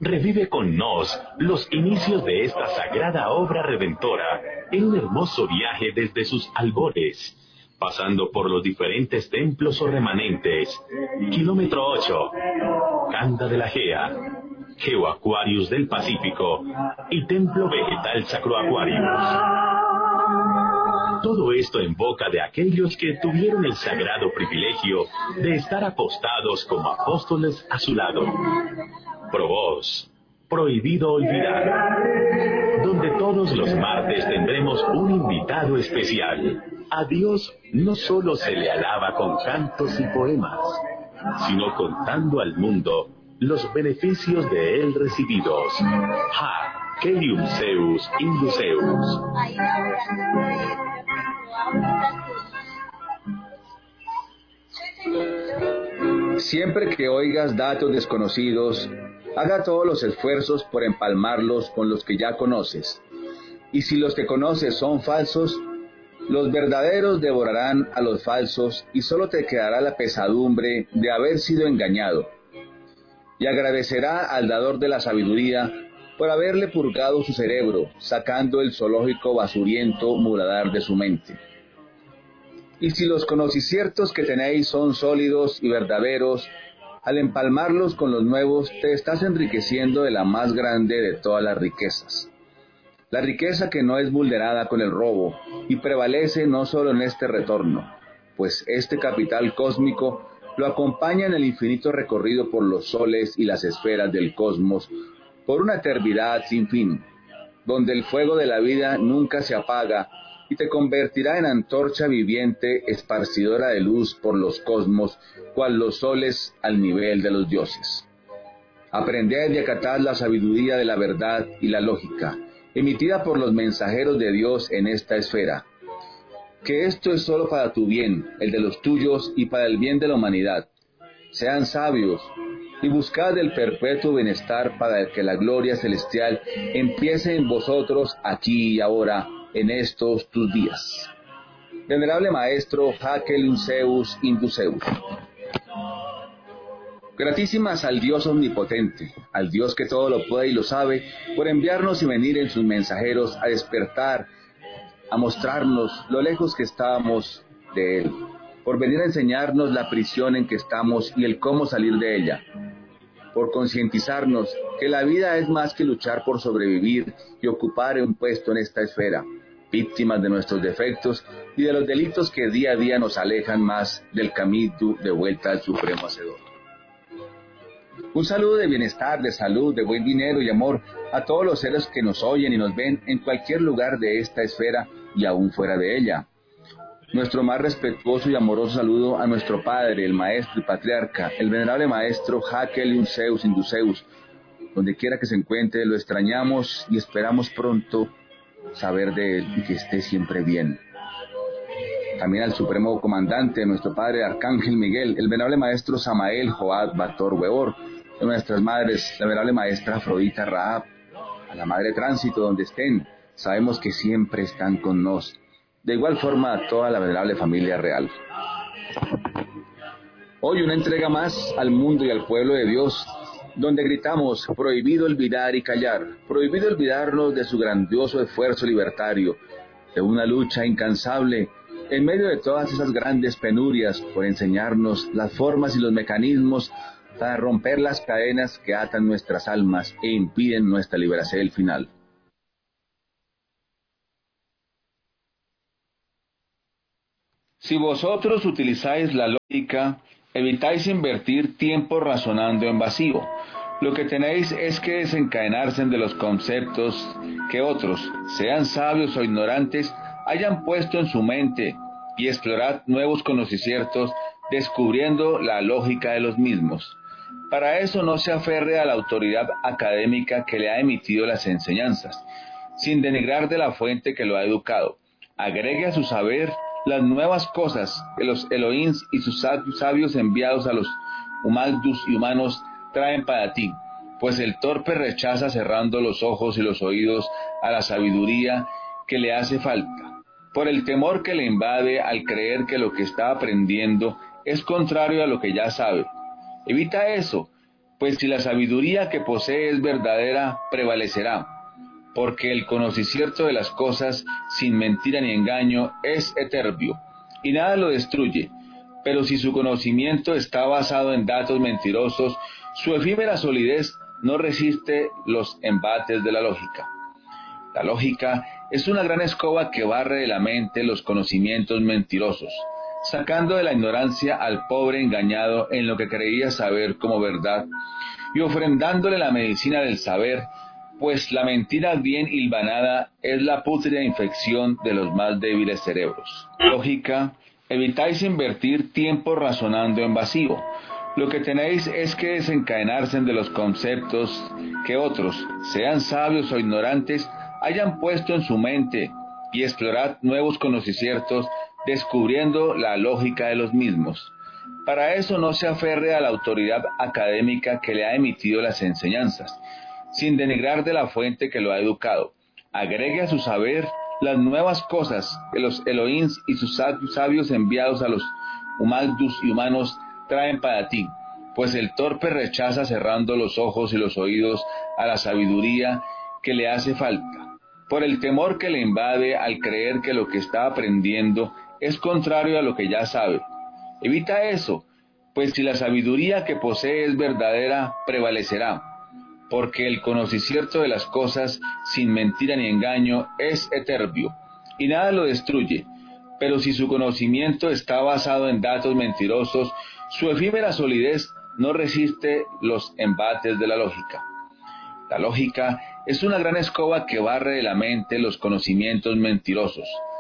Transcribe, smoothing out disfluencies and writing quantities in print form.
revive con nos los inicios de esta sagrada obra redentora en un hermoso viaje desde sus albores, pasando por los diferentes templos o remanentes. Kilómetro 8, Canda de la Gea, GeoAquarius del Pacífico y Templo Vegetal Sacro Aquarius. Todo esto en boca de aquellos que tuvieron el sagrado privilegio de estar apostados como apóstoles a su lado. Provoz, prohibido olvidar, donde todos los martes tendremos un invitado especial. A Dios no solo se le alaba con cantos y poemas, sino contando al mundo los beneficios de él recibidos. Ha, Kelium Zeus Induceus. Siempre que oigas datos desconocidos, haga todos los esfuerzos por empalmarlos con los que ya conoces. Y si los que conoces son falsos, los verdaderos devorarán a los falsos y solo te quedará la pesadumbre de haber sido engañado. Y agradecerá al dador de la sabiduría por haberle purgado su cerebro, sacando el zoológico basuriento muladar de su mente. Y si los conociciertos que tenéis son sólidos y verdaderos, al empalmarlos con los nuevos te estás enriqueciendo de la más grande de todas las riquezas. La riqueza que no es vulnerada con el robo y prevalece no solo en este retorno, pues este capital cósmico lo acompaña en el infinito recorrido por los soles y las esferas del cosmos, por una eternidad sin fin, donde el fuego de la vida nunca se apaga y te convertirá en antorcha viviente esparcidora de luz por los cosmos, cual los soles al nivel de los dioses. Aprended y acatad la sabiduría de la verdad y la lógica, emitida por los mensajeros de Dios en esta esfera. Que esto es solo para tu bien, el de los tuyos y para el bien de la humanidad. Sean sabios y buscad el perpetuo bienestar para que la gloria celestial empiece en vosotros aquí y ahora, en estos tus días. Venerable Maestro Kelium Zeus Induceus. Gratísimas al Dios omnipotente, al Dios que todo lo puede y lo sabe, por enviarnos y venir en sus mensajeros a despertar, a mostrarnos lo lejos que estábamos de Él, por venir a enseñarnos la prisión en que estamos y el cómo salir de ella, por concientizarnos que la vida es más que luchar por sobrevivir y ocupar un puesto en esta esfera, víctimas de nuestros defectos y de los delitos que día a día nos alejan más del camino de vuelta al Supremo Hacedor. Un saludo de bienestar, de salud, de buen dinero y amor a todos los seres que nos oyen y nos ven en cualquier lugar de esta esfera y aún fuera de ella. Nuestro más respetuoso y amoroso saludo a nuestro Padre, el Maestro y Patriarca, el Venerable Maestro Kelium Zeus Induceus. Donde quiera que se encuentre, lo extrañamos y esperamos pronto saber de él y que esté siempre bien. También al Supremo Comandante, nuestro Padre Arcángel Miguel, el Venerable Maestro Samael Joad Bator Weor, a nuestras madres, la Venerable Maestra Afrodita Rahab, a la Madre Tránsito donde estén, sabemos que siempre están con nos. De igual forma a toda la venerable familia real. Hoy una entrega más al mundo y al pueblo de Dios, donde gritamos, prohibido olvidar y callar, prohibido olvidarnos de su grandioso esfuerzo libertario, de una lucha incansable, en medio de todas esas grandes penurias, por enseñarnos las formas y los mecanismos para romper las cadenas que atan nuestras almas e impiden nuestra liberación final. Si vosotros utilizáis la lógica, evitáis invertir tiempo razonando en vacío. Lo que tenéis es que desencadenarse de los conceptos que otros, sean sabios o ignorantes, hayan puesto en su mente y explorad nuevos conocimientos descubriendo la lógica de los mismos. Para eso no se aferre a la autoridad académica que le ha emitido las enseñanzas, sin denigrar de la fuente que lo ha educado. Agregue a su saber las nuevas cosas que los Elohim y sus sabios enviados a los humaldus y humanos traen para ti, pues el torpe rechaza cerrando los ojos y los oídos a la sabiduría que le hace falta, por el temor que le invade al creer que lo que está aprendiendo es contrario a lo que ya sabe. Evita eso, Pues si la sabiduría que posee es verdadera, prevalecerá, porque el conocimiento de las cosas, sin mentira ni engaño, es eterno, y nada lo destruye. Pero si su conocimiento está basado en datos mentirosos, su efímera solidez no resiste los embates de la lógica. La lógica es una gran escoba que barre de la mente los conocimientos mentirosos, sacando de la ignorancia al pobre engañado en lo que creía saber como verdad, y ofrendándole la medicina del saber, pues la mentira bien hilvanada es la pútrida infección de los más débiles cerebros. Lógica, evitáis invertir tiempo razonando en vacío. Lo que tenéis es que desencadenarse de los conceptos que otros, sean sabios o ignorantes, hayan puesto en su mente, y explorad nuevos conocimientos, descubriendo la lógica de los mismos. Para eso no se aferre a la autoridad académica que le ha emitido las enseñanzas, sin denigrar de la fuente que lo ha educado. Agregue a su saber las nuevas cosas que los Elohim y sus sabios enviados a los humanos y humanos traen para ti, pues el torpe rechaza cerrando los ojos y los oídos a la sabiduría que le hace falta, por el temor que le invade al creer que lo que está aprendiendo es contrario a lo que ya sabe. Evita eso, pues si la sabiduría que posee es verdadera, prevalecerá, porque el conocimiento de las cosas, sin mentira ni engaño, es eterno, y nada lo destruye. Pero si su conocimiento está basado en datos mentirosos, su efímera solidez no resiste los embates de la lógica. La lógica es una gran escoba que barre de la mente los conocimientos mentirosos,